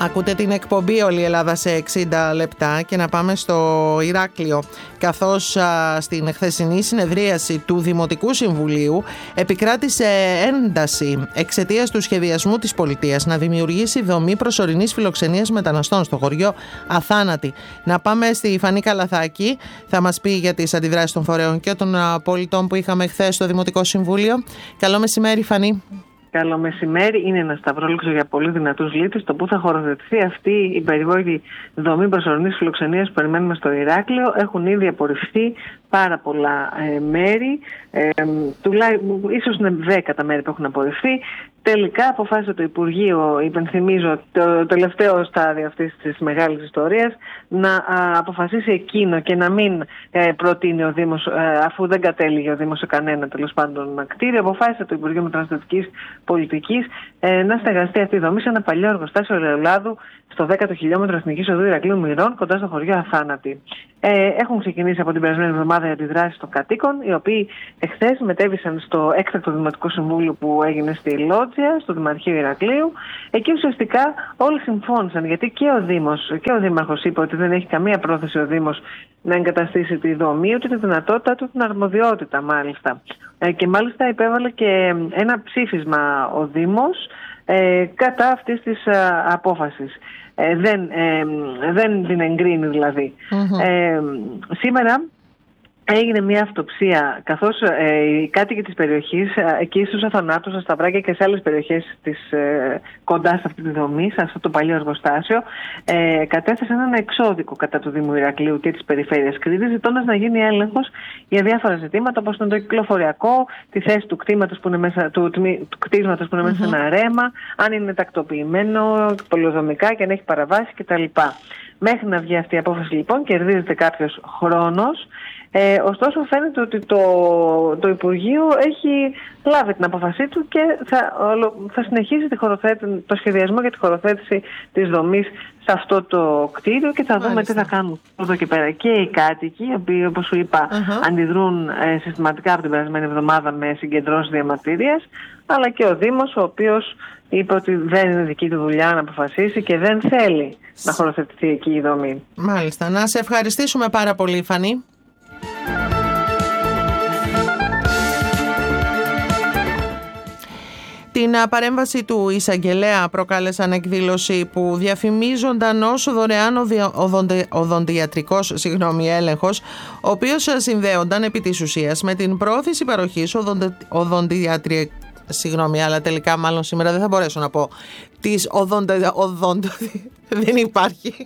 Ακούτε την εκπομπή «Όλη η Ελλάδα σε 60 λεπτά» και να πάμε στο Ηράκλειο, καθώς στην χθεσινή συνεδρίαση του Δημοτικού Συμβουλίου επικράτησε ένταση εξαιτίας του σχεδιασμού της πολιτείας να δημιουργήσει δομή προσωρινής φιλοξενίας μεταναστών στο χωριό Αθάνατη. Να πάμε στη Φανή Καλαθάκη, θα μας πει για τις αντιδράσεις των φορέων και των πολιτών που είχαμε χθες στο Δημοτικό Συμβούλιο. Καλό μεσημέρι, Φανή. Καλό μεσημέρι. Είναι ένα σταυρόληξο για πολύ δυνατούς λύτες το που θα χωροθετηθεί αυτή η περιβόητη δομή προσωρινής φιλοξενίας που περιμένουμε στο Ηράκλειο. Έχουν ήδη απορριφθεί πάρα πολλά μέρη, ίσως είναι 10 τα μέρη που έχουν απορριφθεί. Τελικά αποφάσισε το Υπουργείο, υπενθυμίζω, το τελευταίο στάδιο αυτής της μεγάλης ιστορίας, να αποφασίσει εκείνο και να μην προτείνει ο Δήμος, αφού δεν κατέληγε ο Δήμος σε κανένα τέλος πάντων κτίριο. Αποφάσισε το Υπουργείο Μεταναστευτικής Πολιτικής να στεγαστεί αυτή η δομή σε ένα παλιό εργοστάσιο ελαιολάδου στο 10ο χιλιόμετρο Εθνικής Οδού Ηρακλείου Μηρών, κοντά στο χωριό Αθάνατη. Έχουν ξεκινήσει από την περασμένη εβδομάδα οι αντιδράσεις των κατοίκων, οι οποίοι εχθές μετέβησαν στο έκτακτο Δημοτικό Συμβούλιο που έγινε στη Λότζια, στο Δημαρχείο Ηρακλείου. Εκεί ουσιαστικά όλοι συμφώνησαν, γιατί και ο Δήμος και ο Δήμαρχος είπε ότι δεν έχει καμία πρόθεση ο Δήμος να εγκαταστήσει τη δομή, ούτε τη δυνατότητα, ούτε την αρμοδιότητα μάλιστα. Και μάλιστα υπέβαλε και ένα ψήφισμα ο Δήμος κατά αυτής της απόφασης. Δεν την εγκρίνει δηλαδή. Σήμερα έγινε μια αυτοψία, καθώς οι κάτοικοι της περιοχής, εκεί στους Αθανάτους, στα Σταυράκια και σε άλλες περιοχές κοντά σε αυτή τη δομή, σε αυτό το παλιό εργοστάσιο, κατέθεσαν ένα εξώδικο κατά του Δήμου Ηρακλείου και της Περιφέρειας Κρήτης, ζητώντας να γίνει έλεγχος για διάφορα ζητήματα, όπως είναι το κυκλοφοριακό, τη θέση του κτήματος που είναι μέσα, του κτίσματος που είναι μέσα σε ένα ρέμα, αν είναι τακτοποιημένο, πολεοδομικά και αν έχει παραβάσει κτλ. Μέχρι να βγει αυτή η απόφαση, λοιπόν, κερδίζεται κάποιος χρόνος. Ωστόσο φαίνεται ότι το Υπουργείο έχει λάβει την απόφασή του και θα συνεχίσει το σχεδιασμό για τη χωροθέτηση της δομής σε αυτό το κτίριο και θα δούμε τι θα κάνουν εδώ και πέρα. Και οι κάτοικοι, οι οποίοι, όπως σου είπα, αντιδρούν συστηματικά από την περασμένη εβδομάδα με συγκεντρώσεις διαμαρτυρίας, αλλά και ο Δήμος, ο οποίος είπε ότι δεν είναι δική του δουλειά να αποφασίσει και δεν θέλει να χωροθετηθεί εκεί η δομή. Μάλιστα. Να σε ευχαριστήσουμε πάρα πολύ, Φανή. Την παρέμβαση του εισαγγελέα προκάλεσαν εκδήλωση που διαφημίζονταν ως δωρεάν οδοντιατρικός έλεγχος, ο οποίος συνδέονταν επί της ουσίας με την πρόθεση παροχής αλλά τελικά μάλλον σήμερα δεν θα μπορέσω να πω δεν υπάρχει.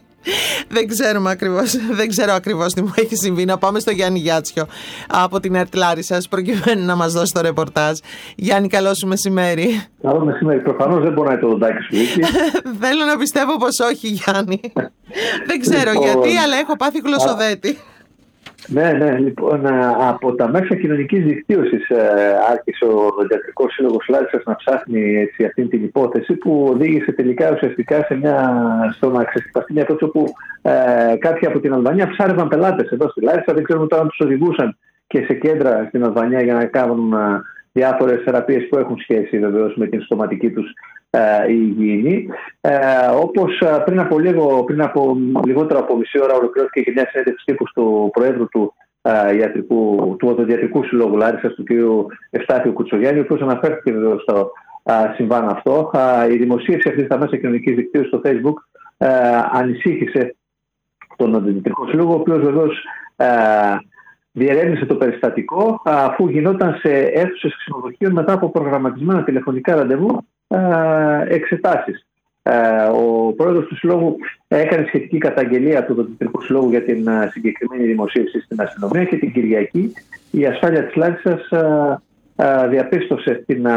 Δεν ξέρω ακριβώς τι μου έχει συμβεί. Να πάμε στο Γιάννη Γιάτσιο από την ΕΡΤ Λάρισσας προκειμένου να μας δώσει το ρεπορτάζ. Γιάννη, καλό σου μεσημέρι. Καλό μεσημέρι. Προφανώς δεν μπορεί να είναι το δοντάκι σου εκεί. Θέλω να πιστεύω πως όχι, Γιάννη. Δεν ξέρω γιατί, αλλά έχω πάθει γλωσσοδέτη. Ναι, λοιπόν, από τα μέσα κοινωνικής δικτύωσης άρχισε ο Οδοντιατρικός Σύλλογος Λάρισσας να ψάχνει αυτή την υπόθεση που οδήγησε τελικά ουσιαστικά στο να ξεσπαστεί μια υπόθεση όπου κάποιοι από την Αλβανία ψάρευαν πελάτες εδώ στη Λάρισα. Δεν ξέρουμε τώρα αν τους οδηγούσαν και σε κέντρα στην Αλβανία για να κάνουν διάφορες θεραπείες που έχουν σχέση βεβαίως με την στοματική τους υγιεινή. Όπως πριν από λιγότερο από μισή ώρα ολοκληρώθηκε και μια συνέντευξη τύπου του Προέδρου του Οδοντιατρικού Συλλόγου Λάρισσας, του κ. Ευστάθιου Κουτσογιάννη, ο οποίος αναφέρθηκε βεβαίως στο συμβάν αυτό. Η δημοσίευση αυτή στα μέσα κοινωνικής δικτύωσης στο Facebook ανησύχησε τον Οδοντιατρικό Σύλλογο, ο οποίος βεβαίως διερεύνησε το περιστατικό αφού γινόταν σε αίθουσες ξενοδοχείων μετά από προγραμματισμένα τηλεφωνικά ραντεβού εξετάσεις. Ο πρόεδρος του Συλλόγου έκανε σχετική καταγγελία του Οδοντιατρικού Συλλόγου για την συγκεκριμένη δημοσίευση στην αστυνομία και την Κυριακή η ασφάλεια της Λάρισσας διαπίστωσε την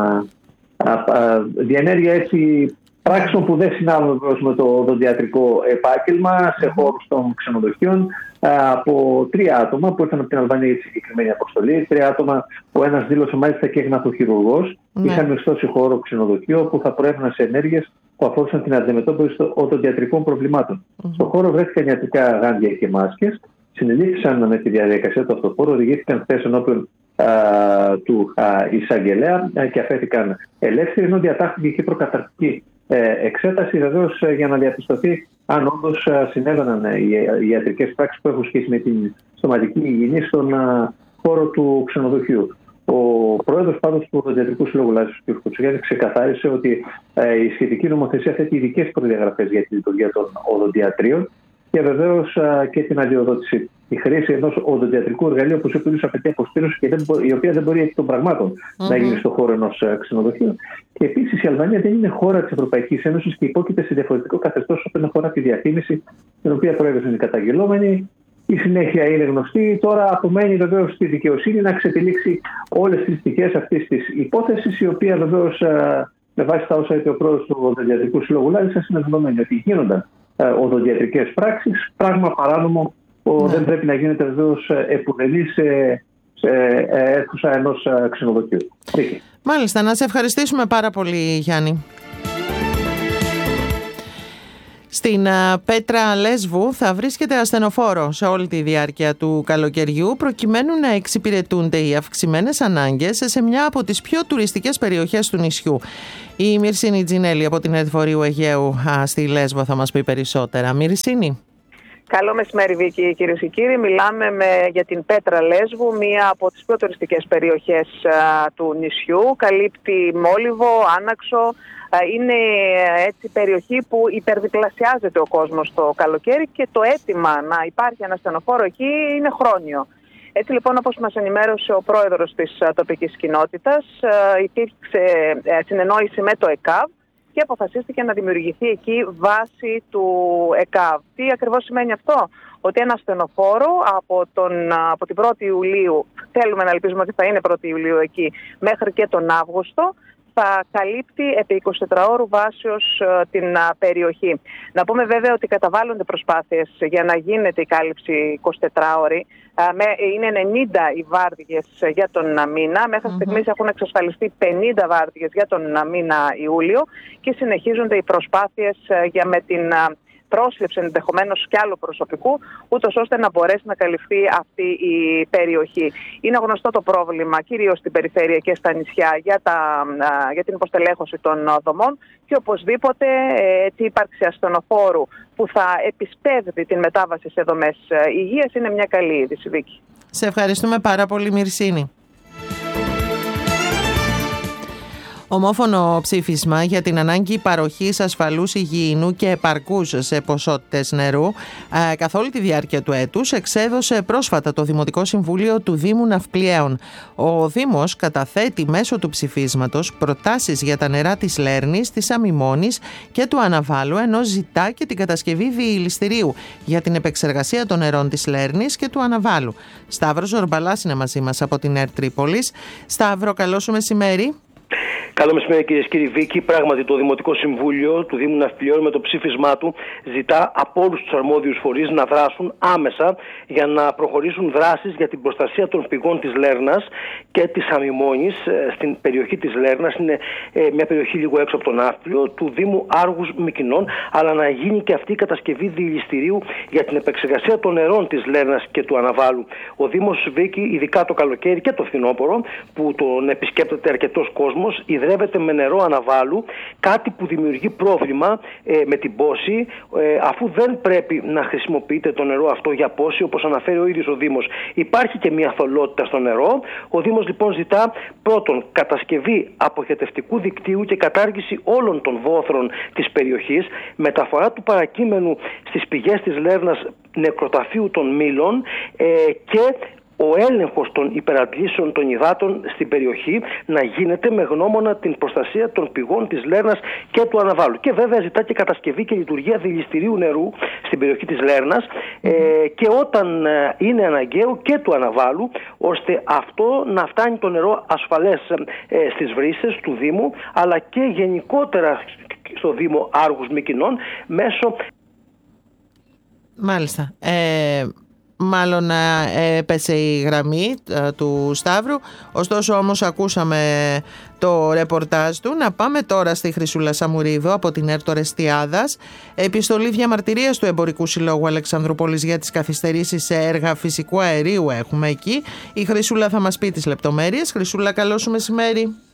διενέργεια έτσι πράξεων που δεν συνάδουν με το οδοντιατρικό επάγγελμα σε χώρους των ξενοδοχείων από 3 άτομα που ήρθαν από την Αλβανία για τη συγκεκριμένη αποστολή. 3 άτομα που ένας δήλωσε μάλιστα και γναθοχειρουργός. Είχαν μισθώσει χώρο ξενοδοχείο που θα προέβαιναν σε ενέργειες που αφορούσαν την αντιμετώπιση των οδοντιατρικών προβλημάτων. Στο χώρο βρέθηκαν ιατρικά γάντια και μάσκες. Συνελήφθησαν με τη διαδικασία του αυτοφόρου, οδηγήθηκαν χθες ενώπιον του εισαγγελέα και αφέθηκαν ελεύθεροι, ενώ διατάχθηκε και προκαταρκτική εξέταση βεβαίως για να διαπιστωθεί αν όντως συνέβαιναν οι ιατρικές πράξεις που έχουν σχέση με την στοματική υγιεινή στον χώρο του ξενοδοχείου. Ο πρόεδρος πάντως του Οδοντιατρικού Συλλόγου Λάρισας, κ. Κουτσουγιάννη, ξεκαθάρισε ότι η σχετική νομοθεσία θέτει ειδικές προδιαγραφές για τη λειτουργία των οδοντιατρίων και βεβαίως και την αδειοδότηση. Η χρήση ενός οδοντιατρικού εργαλείου, όπως επίσης απαιτεί αποστήρωση, η οποία δεν μπορεί εκ των πραγμάτων να γίνει στον χώρο ενός ξενοδοχείου. Και επίσης η Αλβανία δεν είναι χώρα της Ευρωπαϊκής Ένωσης και υπόκειται σε διαφορετικό καθεστώς όσον αφορά τη διαφήμιση, την οποία προέβησαν οι καταγγελόμενοι. Η συνέχεια είναι γνωστή. Τώρα απομένει βεβαίως στη δικαιοσύνη να ξετυλίξει όλες τις πτυχές αυτής της υπόθεσης, η οποία βεβαίως με βάση τα όσα είπε ο πρόεδρος του Οδοντιατρικού Συλλόγου Λάρισας είναι δεδομένη ότι γίνονταν οδοντιατρικές πράξεις, πράγμα παράνομο. Δεν πρέπει να γίνεται βεβαίως επουδενή σε αίθουσα ενός ξενοδοχείου. Μάλιστα, να σε ευχαριστήσουμε πάρα πολύ, Γιάννη. Στην Πέτρα Λέσβου θα βρίσκεται ασθενοφόρο σε όλη τη διάρκεια του καλοκαιριού, προκειμένου να εξυπηρετούνται οι αυξημένες ανάγκες σε μια από τις πιο τουριστικές περιοχές του νησιού. Η Μυρσίνη Τζινέλη από την Ερτφορείου Αιγαίου στη Λέσβο θα μας πει περισσότερα. Μυρσίνη. Καλό μεσημέρι, Βίκη, κυρίες και κύριοι. Μιλάμε για την Πέτρα Λέσβου, μία από τις πιο τουριστικές περιοχές του νησιού. Καλύπτει Μόλιβο, Άναξο. Είναι έτσι περιοχή που υπερδιπλασιάζεται ο κόσμος το καλοκαίρι και το αίτημα να υπάρχει ένα ασθενοφόρο εκεί είναι χρόνιο. Έτσι λοιπόν, όπως μας ενημέρωσε ο πρόεδρος της τοπικής κοινότητας, υπήρξε συνεννόηση με το ΕΚΑΒ και αποφασίστηκε να δημιουργηθεί εκεί βάση του ΕΚΑΒ. Τι ακριβώς σημαίνει αυτό? Ότι ένα ασθενοφόρο από την 1η Ιουλίου, θέλουμε να ελπίζουμε ότι θα είναι 1η Ιουλίου εκεί, μέχρι και τον Αύγουστο, θα καλύπτει επί 24 ώρου βάσεως την περιοχή. Να πούμε βέβαια ότι καταβάλλονται προσπάθειες για να γίνεται η κάλυψη 24 ώρη. Είναι 90 οι βάρδιες για τον μήνα. Μέχρι στιγμής έχουν εξασφαλιστεί 50 βάρδιες για τον μήνα Ιούλιο και συνεχίζονται οι προσπάθειες με την πρόσληψη ενδεχομένως κι άλλου προσωπικού, ούτως ώστε να μπορέσει να καλυφθεί αυτή η περιοχή. Είναι γνωστό το πρόβλημα, κυρίως στην περιφέρεια και στα νησιά, για την υποστελέχωση των δομών και οπωσδήποτε η ύπαρξη ασθενοφόρου που θα επισπεύδει την μετάβαση σε δομές υγείας είναι μια καλή είδηση, Βίκη. Σε ευχαριστούμε πάρα πολύ, Μυρσίνη. Ομόφωνο ψήφισμα για την ανάγκη παροχής ασφαλούς, υγιεινού και επαρκούς σε ποσότητες νερού καθ' όλη τη διάρκεια του έτους εξέδωσε πρόσφατα το Δημοτικό Συμβούλιο του Δήμου Ναυπλιαίων. Ο Δήμος καταθέτει μέσω του ψηφίσματος προτάσεις για τα νερά της Λέρνης, της Αμιμώνης και του Αναβάλου, ενώ ζητά και την κατασκευή διηληστηρίου για την επεξεργασία των νερών της Λέρνης και του Αναβάλου. Σταύρος Ζορμπαλάς είναι μαζί μας από την ΕΡΤ Τρίπολης. Σταύρο, καλό σου μεσημέρι. Καλό μεσημέρι, κυρίες και κύριοι. Βίκη, πράγματι το Δημοτικό Συμβούλιο του Δήμου Ναυπλιαίων με το ψήφισμά του ζητά από όλους τους αρμόδιους φορείς να δράσουν άμεσα για να προχωρήσουν δράσεις για την προστασία των πηγών της Λέρνας και της Αμιμώνης στην περιοχή της Λέρνας. Είναι μια περιοχή λίγο έξω από τον Ναύπλιο του Δήμου Άργους Μυκηνών, αλλά να γίνει και αυτή η κατασκευή διηληστηρίου για την επεξεργασία των νερών της Λέρνας και του Αναβάλου. Ο Δήμος, Βίκη, ειδικά το καλοκαίρι και το φθινόπωρο, που τον επισκέπτεται αρκετός κόσμος, υδρεύεται με νερό Αναβάλου, κάτι που δημιουργεί πρόβλημα με την πόση, αφού δεν πρέπει να χρησιμοποιείται το νερό αυτό για πόση, όπως αναφέρει ο ίδιος ο Δήμος. Υπάρχει και μια θολότητα στο νερό. Ο Δήμος λοιπόν ζητά πρώτον κατασκευή αποχετευτικού δικτύου και κατάργηση όλων των βόθρων της περιοχής, μεταφορά του παρακείμενου στις πηγές της Λέρνας νεκροταφείου των Μήλων και ο έλεγχος των υπεραντλήσεων των υδάτων στην περιοχή να γίνεται με γνώμονα την προστασία των πηγών της Λέρνας και του Αναβάλου. Και βέβαια ζητά και κατασκευή και λειτουργία διηληστηρίου νερού στην περιοχή της Λέρνας και όταν είναι αναγκαίο και του Αναβάλου, ώστε αυτό να φτάνει το νερό ασφαλές στις βρύσες του Δήμου, αλλά και γενικότερα στο Δήμο Άργους Μυκηνών μέσω... Μάλιστα. Μάλλον έπεσε η γραμμή του Σταύρου, ωστόσο όμως ακούσαμε το ρεπορτάζ του. Να πάμε τώρα στη Χρυσούλα Σαμουρίδου από την ΕΡΤ Ορεστιάδας. Επιστολή διαμαρτυρίας του Εμπορικού Συλλόγου Αλεξανδρούπολης για τις καθυστερήσεις σε έργα φυσικού αερίου έχουμε εκεί. Η Χρυσούλα θα μας πει τις λεπτομέρειες. Χρυσούλα, καλό σου μεσημέρι.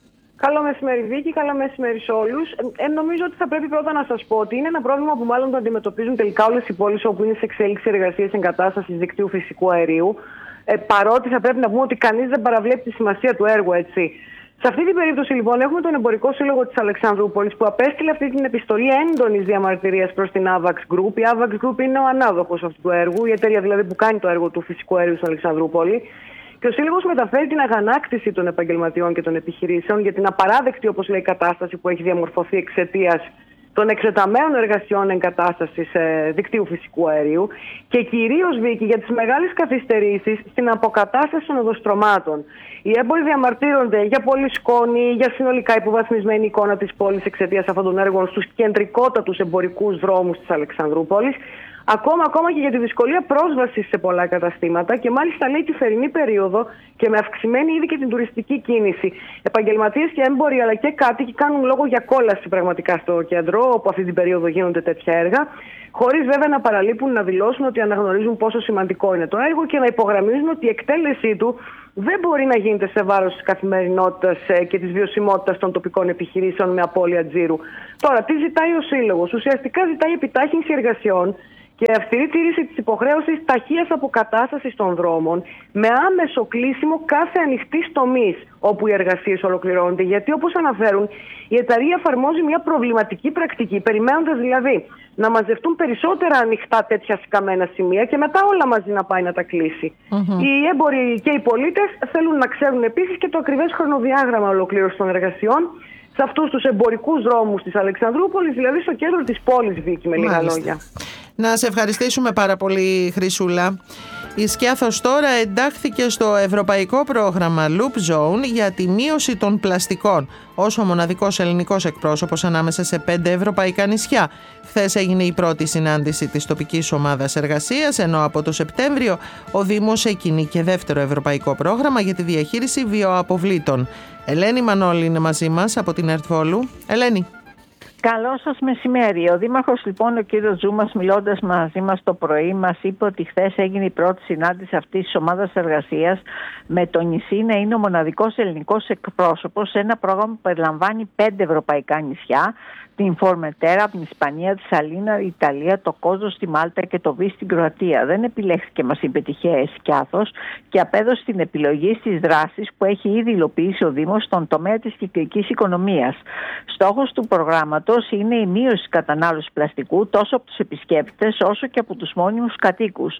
Καλό μεσημέρι, Βίκη, καλό μεσημέρι σε όλους. Νομίζω ότι θα πρέπει πρώτα να σας πω ότι είναι ένα πρόβλημα που μάλλον το αντιμετωπίζουν τελικά όλες οι πόλεις όπου είναι σε εξέλιξη εργασίες εγκατάστασης δικτύου φυσικού αερίου. Παρότι θα πρέπει να πούμε ότι κανείς δεν παραβλέπει τη σημασία του έργου, έτσι. Σε αυτή την περίπτωση, λοιπόν, έχουμε τον Εμπορικό Σύλλογο της Αλεξανδρούπολης που απέστειλε αυτή την επιστολή έντονης διαμαρτυρίας προς την AVAX Group. Η AVAX Group είναι ο ανάδοχος αυτού του έργου, η εταιρεία δηλαδή που κάνει το έργο του φυσικού αερίου στην Αλεξανδρούπολη. Και ο Σύλλογος μεταφέρει την αγανάκτηση των επαγγελματιών και των επιχειρήσεων για την απαράδεκτη, όπως λέει, κατάσταση που έχει διαμορφωθεί εξαιτίας των εκτεταμένων εργασιών εγκατάστασης δικτύου φυσικού αερίου και κυρίως, Βίκη, για τις μεγάλες καθυστερήσεις στην αποκατάσταση των οδοστρωμάτων. Οι έμποροι διαμαρτύρονται για πολύ σκόνη, για συνολικά υποβαθμισμένη εικόνα της πόλης εξαιτίας αυτών των έργων στους κεντρικότατους εμπορικούς δρόμους της Αλεξανδρούπολης. Ακόμα και για τη δυσκολία πρόσβασης σε πολλά καταστήματα και μάλιστα, λέει, τη θερινή περίοδο και με αυξημένη ήδη και την τουριστική κίνηση. Επαγγελματίες και έμποροι αλλά και κάτοικοι κάνουν λόγο για κόλαση πραγματικά στο κέντρο, όπου αυτή την περίοδο γίνονται τέτοια έργα, χωρίς βέβαια να παραλείπουν να δηλώσουν ότι αναγνωρίζουν πόσο σημαντικό είναι το έργο και να υπογραμμίζουν ότι η εκτέλεσή του δεν μπορεί να γίνεται σε βάρος της καθημερινότητας και της βιωσιμότητας των τοπικών επιχειρήσεων με απώλεια τζίρου. Τώρα, τι ζητάει ο Σύλλογος? Ουσιαστικά ζητάει επιτάχυνση εργασιών και αυστηρή τήρηση της υποχρέωσης ταχείας αποκατάστασης των δρόμων με άμεσο κλείσιμο κάθε ανοιχτής τομής όπου οι εργασίες ολοκληρώνονται. Γιατί, όπως αναφέρουν, η εταιρεία εφαρμόζει μια προβληματική πρακτική, περιμένοντας δηλαδή να μαζευτούν περισσότερα ανοιχτά τέτοια σκαμμένα σημεία και μετά όλα μαζί να πάει να τα κλείσει. Οι έμποροι και οι πολίτες θέλουν να ξέρουν επίσης και το ακριβές χρονοδιάγραμμα ολοκλήρωσης των εργασιών σε αυτούς τους εμπορικούς δρόμους της Αλεξανδρούπολης, δηλαδή στο κέντρο της πόλης, Βίκη, με λίγα λόγια. Να σε ευχαριστήσουμε πάρα πολύ, Χρυσούλα. Η Σκιάθος τώρα εντάχθηκε στο ευρωπαϊκό πρόγραμμα Loop Zone για τη μείωση των πλαστικών ως ο μοναδικός ελληνικός εκπρόσωπος ανάμεσα σε 5 ευρωπαϊκά νησιά. Χθες έγινε η πρώτη συνάντηση της τοπικής ομάδας εργασίας, ενώ από το Σεπτέμβριο ο Δήμος εκκινεί και δεύτερο ευρωπαϊκό πρόγραμμα για τη διαχείριση βιοαποβλήτων. Ελένη Μανώλη είναι μαζί μας από την Ερτβόλου. Ελένη. Καλό σας μεσημέρι. Ο Δήμαρχος, λοιπόν, ο κύριος Ζούμας, μιλώντας μαζί μας το πρωί, μας είπε ότι χθες έγινε η πρώτη συνάντηση αυτής της ομάδας εργασίας με το νησί να είναι ο μοναδικός ελληνικός εκπρόσωπος σε ένα πρόγραμμα που περιλαμβάνει 5 ευρωπαϊκά νησιά, την Φορμετέρα, την Ισπανία, τη Σαλίνα, η Ιταλία, το Κόζο στη Μάλτα και το Βι στην Κροατία. Δεν επιλέχθηκε, μας είπε, τυχαία Σκιάθος και απέδωσε την επιλογή στις δράσεις που έχει ήδη υλοποιήσει ο Δήμος στον τομέα της κυκλικής οικονομίας. Στόχος του προγράμματος είναι η μείωση της κατανάλωσης πλαστικού τόσο από τους επισκέπτες όσο και από τους μόνιμους κατοίκους.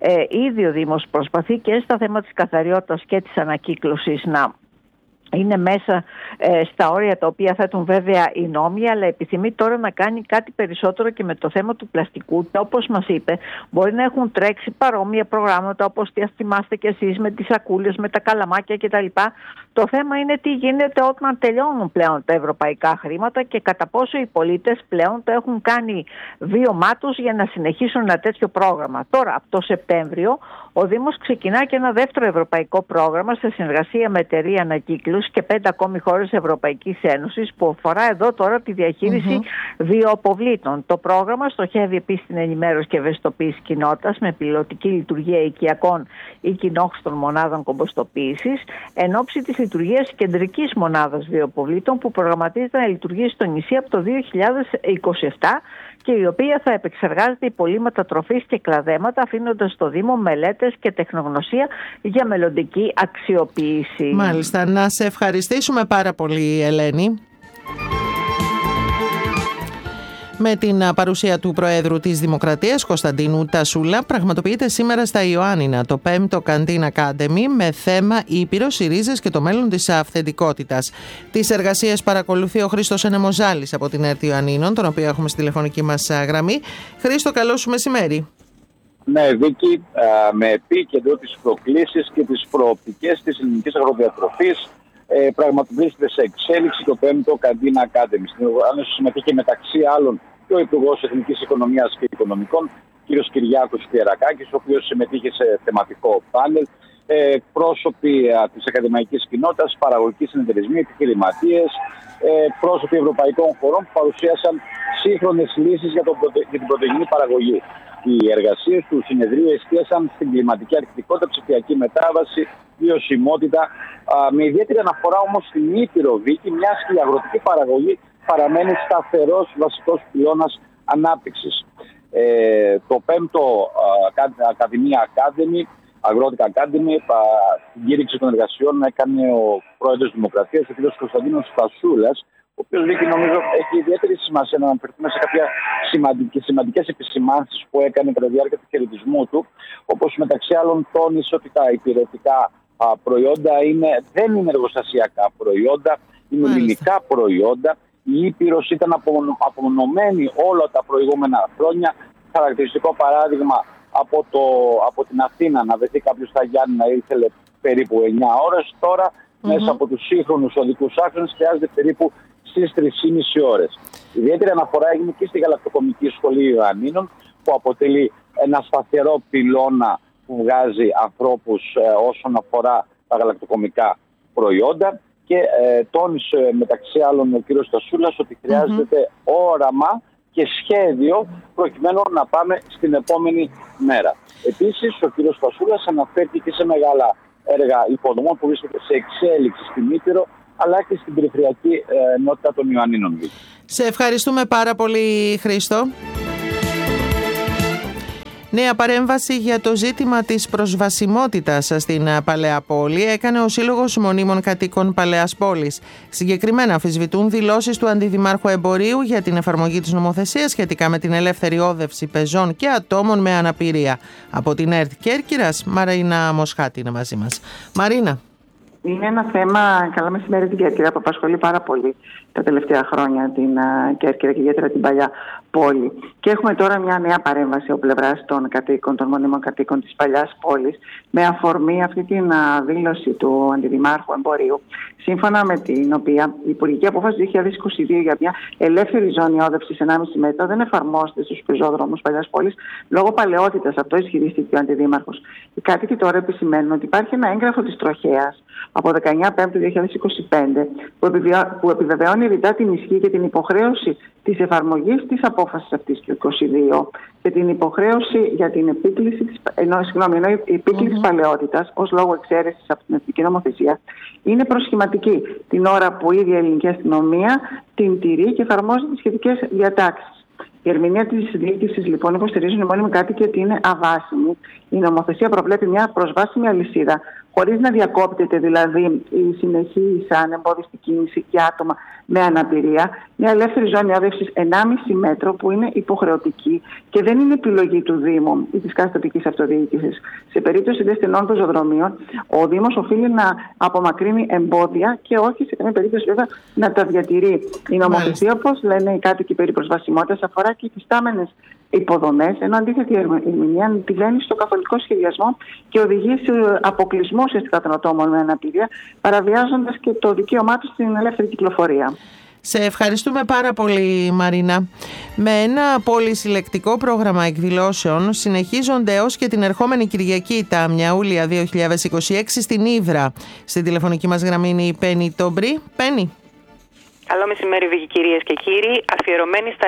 Ήδη ο Δήμος προσπαθεί και στα θέματα της καθαριότητας και της ανακύκλωσης να είναι μέσα στα όρια τα οποία θέτουν βέβαια οι νόμοι, αλλά επιθυμεί τώρα να κάνει κάτι περισσότερο και με το θέμα του πλαστικού. Όπως μας είπε, μπορεί να έχουν τρέξει παρόμοια προγράμματα όπως θυμάστε και εσείς με τις σακούλες, με τα καλαμάκια κτλ. Το θέμα είναι τι γίνεται όταν τελειώνουν πλέον τα ευρωπαϊκά χρήματα και κατά πόσο οι πολίτες πλέον το έχουν κάνει βίωμά τους για να συνεχίσουν ένα τέτοιο πρόγραμμα. Τώρα, από το Σεπτέμβριο, ο Δήμος ξεκινά και ένα δεύτερο ευρωπαϊκό πρόγραμμα σε συνεργασία με εταιρεία ανακύκλωση και 5 ακόμη χώρες Ευρωπαϊκής Ένωσης που αφορά εδώ τώρα τη διαχείριση βιοαποβλήτων. Το πρόγραμμα στοχεύει επίσης την ενημέρωση και ευαισθητοποίηση κοινότητας με πιλωτική λειτουργία οικιακών ή κοινόχρηστων μονάδων κομποστοποίησης εν ώψη της λειτουργίας κεντρικής μονάδας βιοαποβλήτων που προγραμματίζεται να λειτουργήσει στο νησί από το 2027 και η οποία θα επεξεργάζεται υπολείμματα τροφής και κλαδέματα, αφήνοντας στο Δήμο μελέτες και τεχνογνωσία για μελλοντική αξιοποίηση. Μάλιστα. Να σε ευχαριστήσουμε πάρα πολύ, Ελένη. Με την παρουσία του Προέδρου της Δημοκρατίας, Κωνσταντίνου Τασούλα, πραγματοποιείται σήμερα στα Ιωάννινα το 5ο Canteen Academy με θέμα «Ήπειρος, οι ρίζες και το μέλλον της αυθεντικότητας». Τις εργασίες παρακολουθεί ο Χρήστος Ενεμοζάλης από την ΕΡΤ Ιωαννίνων, τον οποίο έχουμε στη τηλεφωνική μας γραμμή. Χρήστο, καλό σου μεσημέρι. Ναι, Βίκη, με επίκεντρο τις προκλήσεις και τις προοπτικές της ελληνικής αγροδιατροφής, πραγματοποιείται σε εξέλιξη το 5ο Canteen Academy. Στην οργάνωση συμμετείχε μεταξύ άλλων και ο Υπουργός Εθνικής Οικονομίας και Οικονομικών, κ. Κυριάκος Πιερακάκης, ο οποίος συμμετείχε σε θεματικό πάνελ. πρόσωποι της ακαδημαϊκής κοινότητας, παραγωγικοί συνεταιρισμοί, επιχειρηματίες, πρόσωποι ευρωπαϊκών χωρών που παρουσίασαν σύγχρονες λύσεις για την πρωτογενή παραγωγή. Οι εργασίες του συνεδρίου εστίασαν στην κλιματική αρχιτεκτονική, ψηφιακή μετάβαση, βιωσιμότητα, με ιδιαίτερη αναφορά όμως στην Ήπειρο Βίκη, μιας και η αγροτική παραγωγή παραμένει σταθερός βασικός πυλώνας ανάπτυξης. Το 5ο Ακαδημία Academy, Αγρότικα Academy, την κήρυξη των εργασιών έκανε ο πρόεδρος της Δημοκρατίας, ο κ. Κωνσταντίνος Στασούλας, ο οποίος νομίζω έχει ιδιαίτερη σημασία να αναφερθούμε σε κάποια σημαντικές επισημάνσεις που έκανε κατά τη διάρκεια του χαιρετισμού του, όπως μεταξύ άλλων τόνισε ότι τα υπηρετικά προϊόντα δεν είναι εργοστασιακά προϊόντα, είναι ελληνικά προϊόντα. Η Ήπειρος ήταν απομονωμένη όλα τα προηγούμενα χρόνια. Χαρακτηριστικό παράδειγμα από την Αθήνα να βρεθεί κάποιος στα Γιάννηνα ήθελε περίπου 9 ώρες. Τώρα μέσα από τους σύγχρονους οδικούς άξονες χρειάζεται περίπου στις 3,5 ώρες. Ιδιαίτερη αναφορά έγινε και στη Γαλακτοκομική Σχολή Ιωαννίνων, που αποτελεί ένα σταθερό πυλώνα που βγάζει ανθρώπους όσον αφορά τα γαλακτοκομικά προϊόντα, και τόνισε μεταξύ άλλων ο κ. Στασούλας ότι χρειάζεται όραμα και σχέδιο προκειμένου να πάμε στην επόμενη μέρα. Επίσης, ο κ. Στασούλας αναφέρθηκε σε μεγάλα έργα υποδομών που βρίσκονται σε εξέλιξη στην Ήπειρο, αλλά και στην περιφερειακή ενότητα των Ιωαννίνων. Σε ευχαριστούμε πάρα πολύ, Χρήστο. Νέα παρέμβαση για το ζήτημα της προσβασιμότητας στην Παλαιά Πόλη έκανε ο Σύλλογος Μονίμων Κατοίκων Παλαιάς Πόλης. Συγκεκριμένα αμφισβητούν δηλώσεις του Αντιδημάρχου Εμπορίου για την εφαρμογή της νομοθεσίας σχετικά με την ελεύθερη όδευση πεζών και ατόμων με αναπηρία. Από την ΕΡΤ Κέρκυρας, Μαρίνα Μοσχάτη είναι μαζί μας. Μαρίνα. Είναι ένα θέμα, καλά μεσημέρι την Κέρκυρα, που απασχολεί πάρα πολύ τα τελευταία χρόνια την Κέρκυρα και ιδιαίτερα την Παλιά Πόλη. Και έχουμε τώρα μια νέα παρέμβαση από πλευράς των κατοίκων, των μονίμων κατοίκων της Παλιάς Πόλης, με αφορμή αυτή την δήλωση του Αντιδημάρχου Εμπορίου, σύμφωνα με την οποία η Υπουργική Απόφαση 2022 για μια ελεύθερη ζώνη όδευσης 1,5 μέτρο δεν εφαρμόζεται στους πεζόδρομους Παλιάς Πόλης λόγω παλαιότητας. Αυτό ισχυρίστηκε ο Αντιδήμαρχος. Οι κάτοικοι τώρα επισημαίνουν ότι υπάρχει ένα έγγραφο της Τροχέας από 19 Πέμπτου 2025 που επιβεβαιώνει ρητά την ισχύ και την υποχρέωση της εφαρμογής της απόφασης αυτής του 22 και την υποχρέωση για την επίκληση της, η επίκληση παλαιότητας ως λόγο εξαίρεσης από την εθνική νομοθεσία είναι προσχηματική την ώρα που η ίδια η ελληνική αστυνομία την τηρεί και εφαρμόζει τις σχετικές διατάξεις. Η ερμηνεία της διοίκησης λοιπόν υποστηρίζουν οι μόνιμοι κάτοικοι ότι είναι αβάσιμη. Η νομοθεσία προβλέπει μια προσβάσιμη αλυσίδα, χωρίς να διακόπτεται δηλαδή η συνεχής ανεμπόδιστη κίνηση για άτομα με αναπηρία. Μια ελεύθερη ζώνη όδευσης 1,5 μέτρο που είναι υποχρεωτική και δεν είναι επιλογή του Δήμου ή της κάθε τοπικής αυτοδιοίκησης. Σε περίπτωση δε στενών πεζοδρομίων, ο Δήμος οφείλει να απομακρύνει εμπόδια και όχι σε καμία περίπτωση βέβαια να τα διατηρεί. Η νομοθεσία, όπως λένε οι κάτοικοι περί προσβασιμότητας, αφορά και υφιστάμενες υποδομές, ενώ αντίθετη η ερμηνεία αντιβαίνει στο καθολικό σχεδιασμό και οδηγεί σε αποκλεισμό ουσιαστικά των ατόμων με αναπηρία, παραβιάζοντας και το δικαίωμά τους στην ελεύθερη κυκλοφορία. Σε ευχαριστούμε πάρα πολύ, Μαρίνα. Με ένα πολυσυλλεκτικό πρόγραμμα εκδηλώσεων συνεχίζονται έως και την ερχόμενη Κυριακή τα Μιαούλια 2026 στην Ύδρα. Στην τηλεφωνική μας γραμμή είναι η Πέννη Τόμπρη. Πέννη. Καλό μεσημέρι, κυρίες και κύριοι. Αφιερωμένη στα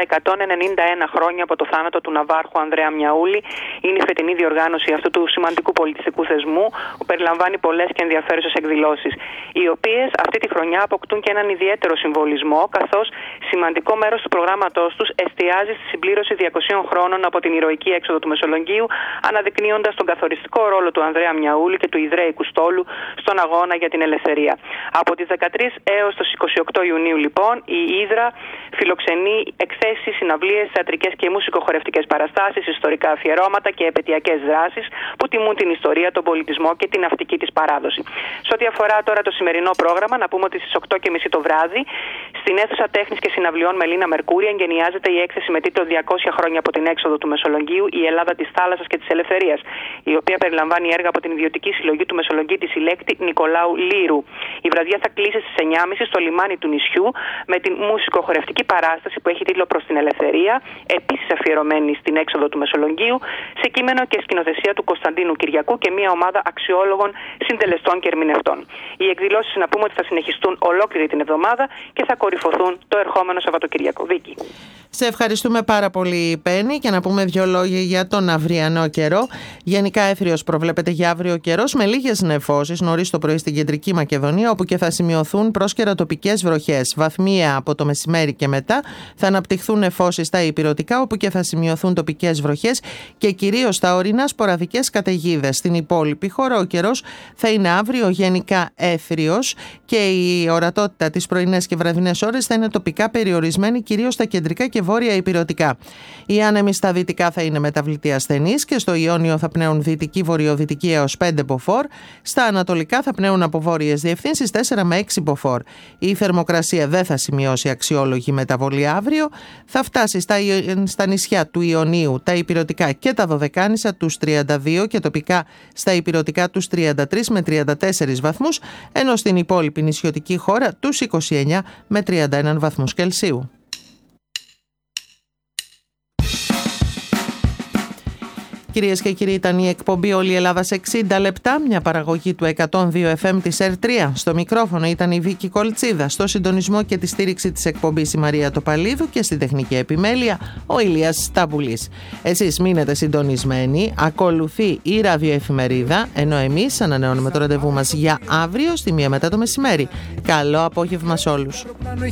191 χρόνια από το θάνατο του ναυάρχου Ανδρέα Μιαούλη, είναι η φετινή διοργάνωση αυτού του σημαντικού πολιτιστικού θεσμού, που περιλαμβάνει πολλές και ενδιαφέρουσες εκδηλώσεις, οι οποίες αυτή τη χρονιά αποκτούν και έναν ιδιαίτερο συμβολισμό, καθώς σημαντικό μέρος του προγράμματός τους εστιάζει στη συμπλήρωση 200 χρόνων από την ηρωική έξοδο του Μεσολογγίου, αναδεικνύοντας τον καθοριστικό ρόλο του Ανδρέα Μιαούλη και του Ιδραίικου Στόλου στον αγώνα για την ελευθερία. Από τις 13 έως τις 28 Ιουνίου, λοιπόν, η Ύδρα φιλοξενεί εκθέσεις, συναυλίες, θεατρικές και μουσικοχορευτικές παραστάσεις, ιστορικά αφιερώματα και επαιτειακές δράσεις που τιμούν την ιστορία, τον πολιτισμό και την ναυτική της παράδοση. Σε ό,τι αφορά τώρα το σημερινό πρόγραμμα, να πούμε ότι στις 8:30 το βράδυ, στην αίθουσα τέχνης και συναυλιών Μελίνα Μερκούρη, εγγενιάζεται η έκθεση με τίτλο 200 χρόνια από την έξοδο του Μεσολογγίου, η Ελλάδα της θάλασσας και της ελευθερίας, η οποία περιλαμβάνει έργα από την ιδιωτική συλλογή του Μεσολογγίτη συλλέκτη Νικολάου Λύρου. Η βραδιά θα κλείσει στις 9:30 στο λιμάνι του νησιού με την μουσικοχορευτική παράσταση που έχει τίτλο «Προς την Ελευθερία», επίσης αφιερωμένη στην έξοδο του Μεσολογγίου, σε κείμενο και σκηνοθεσία του Κωνσταντίνου Κυριακού και μια ομάδα αξιόλογων συντελεστών και ερμηνευτών. Οι εκδηλώσεις, να πούμε ότι θα συνεχιστούν ολόκληρη την εβδομάδα και θα κορυφωθούν το ερχόμενο Σαββατοκυριακό. Βίκη. Σε ευχαριστούμε πάρα πολύ, Πέννη, και να πούμε δύο λόγια για τον αυριανό καιρό. Γενικά έθριος προβλέπεται για αύριο καιρός με λίγες νεφώσεις νωρίς το πρωί στην Κεντρική Μακεδονία, όπου και θα σημειωθούν πρόσκαιρα τοπικές βροχές. Βαθμία από το μεσημέρι και μετά θα αναπτυχθούν νεφώσεις στα ηπειρωτικά, όπου και θα σημειωθούν τοπικές βροχές και κυρίως στα ορεινά σποραδικές καταιγίδες. Στην υπόλοιπη χώρα ο καιρός θα είναι αύριο γενικά έθριος και η ορατότητα τις πρωινές και βραδινές ώρες θα είναι τοπικά περιορισμένη, κυρίως στα κεντρικά και βόρεια ηπειρωτικά. Οι άνεμοι στα δυτικά θα είναι μεταβλητοί ασθενείς και στο Ιόνιο θα πνέουν δυτική βορειοδυτική έως 5 μποφόρ. Στα ανατολικά θα πνέουν από βόρειες διευθύνσεις 4 με 6 μποφόρ. Η θερμοκρασία δεν θα σημειώσει αξιόλογη μεταβολή αύριο. Θα φτάσει στα νησιά του Ιωνίου, τα ηπειρωτικά και τα Δωδεκάνησα τους 32 και τοπικά στα ηπειρωτικά τους 33 με 34 βαθμούς, ενώ στην υπόλοιπη νησιωτική χώρα τους 29 με 31 βαθμούς Κελσίου. Κυρίες και κύριοι, ήταν η εκπομπή «Όλη η Ελλάδα σε 60 λεπτά», μια παραγωγή του 102 FM της ΕΡΤ3. Στο μικρόφωνο ήταν η Βίκη Κολτσίδα, στο συντονισμό και τη στήριξη της εκπομπής η Μαρία Τοπαλίδου και στη τεχνική επιμέλεια ο Ηλίας Σταμπουλής. Εσείς μείνετε συντονισμένοι, ακολουθεί η ραδιοεφημερίδα, ενώ εμείς ανανεώνουμε το ραντεβού μας για αύριο στη 1 μετά το μεσημέρι. Καλό απόγευμα σε όλους.